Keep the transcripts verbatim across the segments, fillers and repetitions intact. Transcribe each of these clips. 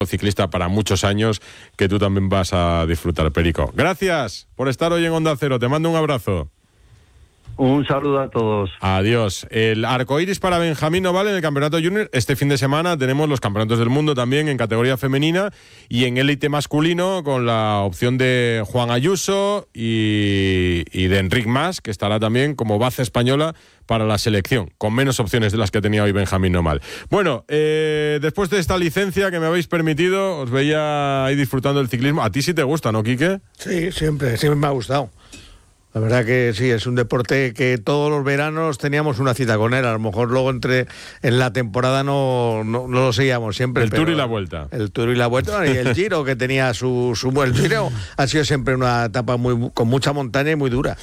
ciclista para muchos años que tú también vas a disfrutar, Perico. Gracias por estar hoy en Onda Cero, te mando un abrazo. Un saludo a todos. Adiós. El arcoíris para Benjamín Noval en el Campeonato Junior. Este fin de semana tenemos los Campeonatos del Mundo también en categoría femenina y en élite masculino con la opción de Juan Ayuso y, y de Enric Mas, que estará también como base española para la selección, con menos opciones de las que tenía hoy Benjamín Noval. Bueno, eh, después de esta licencia que me habéis permitido, os veía ahí disfrutando del ciclismo. ¿A ti sí te gusta, no, Quique? Sí, siempre, siempre me ha gustado. La verdad que sí, es un deporte que todos los veranos teníamos una cita con él. A lo mejor luego entre en la temporada no, no, no lo seguíamos siempre. El pero Tour y la Vuelta. El Tour y la Vuelta y el Giro, que tenía su, su buen Giro. Ha sido siempre una etapa muy con mucha montaña y muy dura.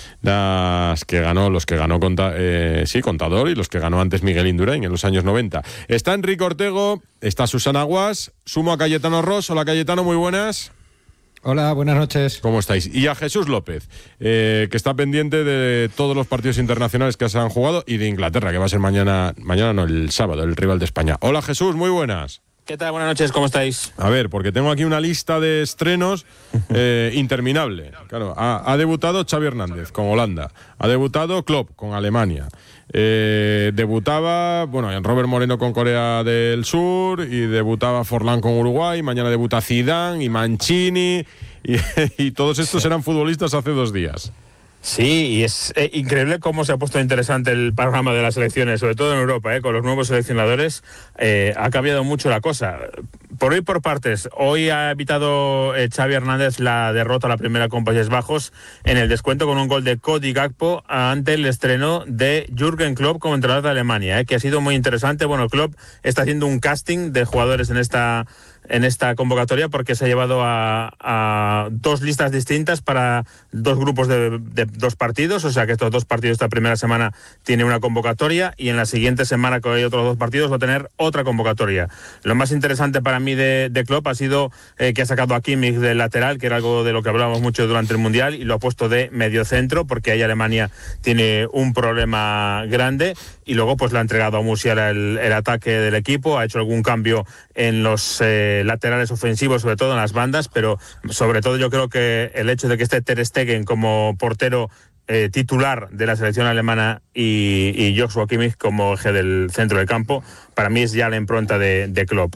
Las que ganó, los que ganó conta, eh, sí, Contador, y los que ganó antes Miguel Indurain en los años noventa. Está Enrique Ortego, está Susana Guas, sumo a Cayetano Ross. Hola, Cayetano, muy buenas. Hola, buenas noches. ¿Cómo estáis? Y a Jesús López, eh, que está pendiente de todos los partidos internacionales que se han jugado y de Inglaterra, que va a ser mañana, mañana no, el sábado, el rival de España. Hola, Jesús, muy buenas. ¿Qué tal? Buenas noches, ¿cómo estáis? A ver, porque tengo aquí una lista de estrenos eh, interminable. Claro, ha, ha debutado Xavi Hernández con Holanda, ha debutado Klopp con Alemania, eh, debutaba, bueno, Robert Moreno con Corea del Sur y debutaba Forlán con Uruguay, mañana debuta Zidane y Mancini y, y todos estos eran futbolistas hace dos días. Sí, y es eh, increíble cómo se ha puesto interesante el panorama de las selecciones, sobre todo en Europa, eh, con los nuevos seleccionadores. Eh, ha cambiado mucho la cosa. Por hoy por partes, hoy ha evitado eh, Xavi Hernández la derrota a la primera con Países Bajos en el descuento con un gol de Cody Gakpo ante el estreno de Jürgen Klopp como entrenador de Alemania, eh, que ha sido muy interesante. Bueno, Klopp está haciendo un casting de jugadores en esta en esta convocatoria porque se ha llevado a, a dos listas distintas para dos grupos de, de dos partidos, o sea que estos dos partidos esta primera semana tiene una convocatoria y en la siguiente semana que hay otros dos partidos va a tener otra convocatoria. Lo más interesante para mí de, de Klopp ha sido eh, que ha sacado a Kimmich del lateral, que era algo de lo que hablábamos mucho durante el Mundial, y lo ha puesto de mediocentro porque ahí Alemania tiene un problema grande, y luego pues le ha entregado a Musiala el, el ataque del equipo, ha hecho algún cambio en los eh, laterales ofensivos, sobre todo en las bandas, pero sobre todo yo creo que el hecho de que esté Ter Stegen como portero eh, titular de la selección alemana y, y Joshua Kimmich como eje del centro del campo, para mí es ya la impronta de, de Klopp.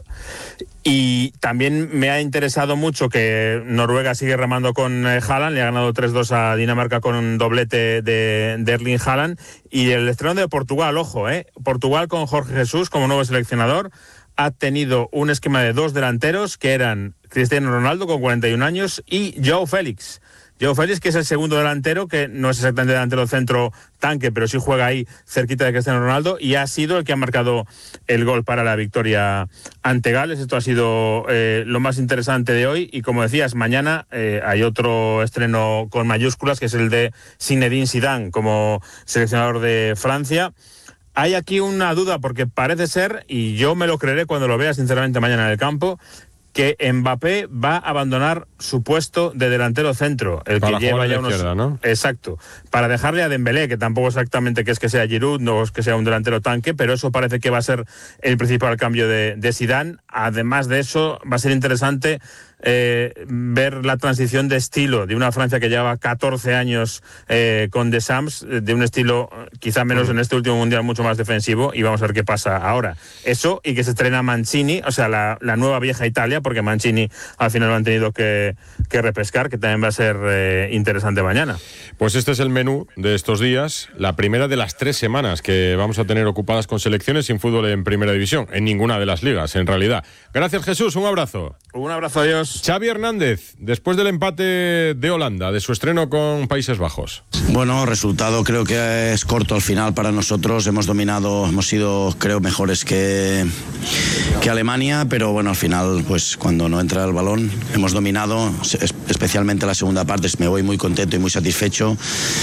Y también me ha interesado mucho que Noruega sigue remando con eh, Haaland, le ha ganado tres dos a Dinamarca con un doblete de, de Erling Haaland, y el estreno de Portugal, ojo, eh, Portugal con Jorge Jesús como nuevo seleccionador, ha tenido un esquema de dos delanteros que eran Cristiano Ronaldo con cuarenta y un años y João Félix. João Félix, que es el segundo delantero, que no es exactamente delantero centro tanque, pero sí juega ahí cerquita de Cristiano Ronaldo, y ha sido el que ha marcado el gol para la victoria ante Gales. Esto ha sido eh, lo más interesante de hoy, y como decías, mañana eh, hay otro estreno con mayúsculas, que es el de Zinedine Zidane como seleccionador de Francia. Hay aquí una duda, porque parece ser, y yo me lo creeré cuando lo vea sinceramente mañana en el campo, que Mbappé va a abandonar su puesto de delantero centro, el para que lleva ya unos... izquierda, ¿no? Exacto, para dejarle a Dembélé, que tampoco exactamente que es que sea Giroud, no es que sea un delantero tanque, pero eso parece que va a ser el principal cambio de, de Zidane. Además de eso, va a ser interesante eh, ver la transición de estilo de una Francia que lleva catorce años eh, con Deschamps, de un estilo quizá menos en este último mundial, mucho más defensivo, y vamos a ver qué pasa ahora. Eso, y que se estrena Mancini, o sea, la, la nueva vieja Italia, porque Mancini al final lo han tenido que, que repescar, que también va a ser eh, interesante mañana. Pues este es el menú de estos días, la primera de las tres semanas que vamos a tener ocupadas con selecciones sin fútbol en Primera División, en ninguna de las ligas, en realidad. Gracias, Jesús, un abrazo. Un abrazo, adiós. Xavi Hernández, después del empate de Holanda, de su estreno con Países Bajos. Bueno, resultado creo que es corto al final para nosotros. Hemos dominado, hemos sido creo mejores que, que Alemania, pero bueno, al final pues cuando no entra el balón hemos dominado, especialmente la segunda parte. Me voy muy contento y muy satisfecho,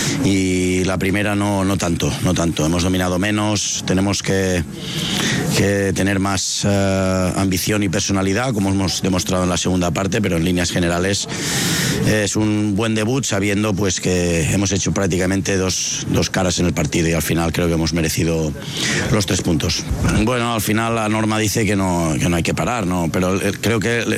y la primera no, no tanto, no tanto. Hemos dominado menos, tenemos que, que tener más uh, ambición y personalidad, como hemos demostrado en la segunda parte, pero en líneas generales es un buen debut, sabiendo pues que hemos hecho prácticamente dos, dos caras en el partido, y al final creo que hemos merecido los tres puntos. Bueno, al final la norma dice que no, que no hay que parar, ¿no? Pero creo que